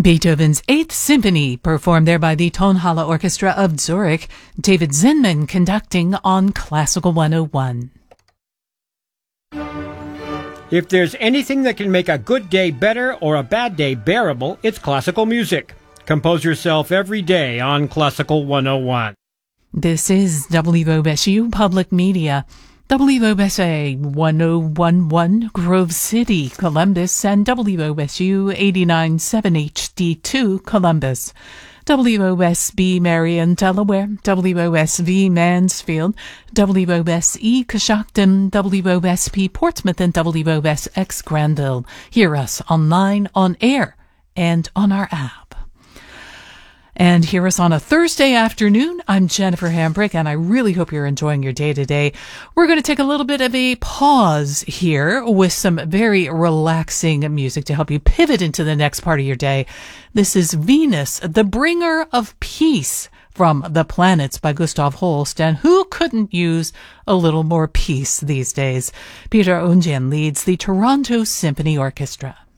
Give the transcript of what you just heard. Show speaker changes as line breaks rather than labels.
Beethoven's Eighth Symphony, performed there by the Tonhalle Orchestra of Zurich. David Zinman conducting on Classical 101.
If there's anything that can make a good day better or a bad day bearable, it's classical music. Compose yourself every day on Classical 101.
This is WOSU Public Media. WOSA 1011 Grove City, Columbus, and WOSU 89.7 HD2 Columbus. WOSB Marion, Delaware, WOSV Mansfield, WOSE Coshocton, WOSP Portsmouth, and WOSX Granville. Hear us online, on air, and on our app. And hear us on a Thursday afternoon. I'm Jennifer Hambrick, and I really hope you're enjoying your day today. We're going to take a little bit of a pause here with some very relaxing music to help you pivot into the next part of your day. This is Venus, the Bringer of Peace, from The Planets by Gustav Holst. And who couldn't use a little more peace these days? Peter Oundjian leads the Toronto Symphony Orchestra.